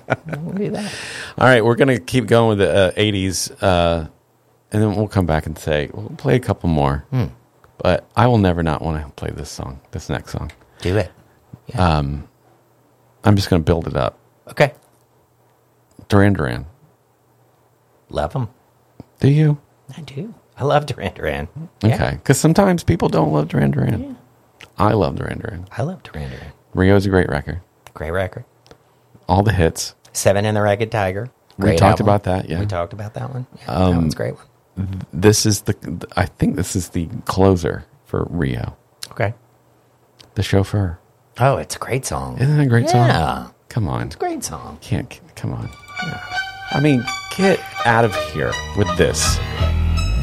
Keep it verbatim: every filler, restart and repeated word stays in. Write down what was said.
We'll do that. All right, we're going to keep going with the uh, eighties, uh, and then we'll come back and say, we'll play a couple more. Hmm. But I will never not want to play this song, this next song. Do it. Yeah. Um, I'm just going to build it up. Okay. Duran Duran. Love them. Do you? I do. I love Duran Duran. Okay, because sometimes people don't love Duran Duran. Yeah. I love Duran Duran. I love Duran Duran. Rio's a great record. Great record. All the hits. Seven and the Ragged Tiger. We Great talked album. about that, yeah. We talked about that one. Yeah, Um, that one's a great one. This is the, I think this is the closer for Rio. Okay. The Chauffeur. Oh, it's a great song. Isn't it a great song? Yeah. Come on. It's a great song. Can't, come on. I mean, get out of here with this.